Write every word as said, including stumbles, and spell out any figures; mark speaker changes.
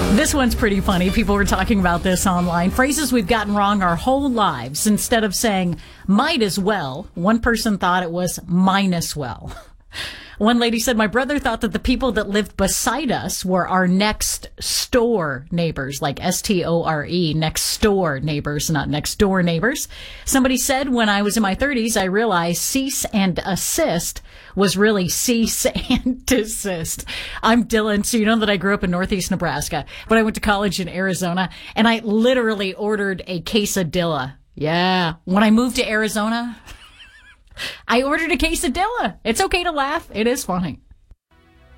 Speaker 1: This one's pretty funny. People were talking about this online. Phrases we've gotten wrong our whole lives. Instead of saying might as well, one person thought it was minus well. One lady said, my brother thought that the people that lived beside us were our next store neighbors, like S T O R E, next store neighbors, not next door neighbors. Somebody said when I was in my thirties, I realized cease and assist was really cease and desist. I'm Dylan, so you know that I grew up in Northeast Nebraska, but I went to college in Arizona, and I literally ordered a quesadilla. Yeah. When I moved to Arizona, I ordered a quesadilla. It's okay to laugh. It is funny.